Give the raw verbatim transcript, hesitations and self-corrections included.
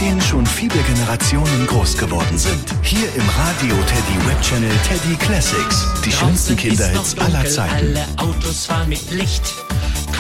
denen schon viele Generationen groß geworden sind. Hier im Radio Teddy Webchannel Teddy Classics. Die schönsten Kinderhits aller Zeiten. Alle Autos fahren mit Licht.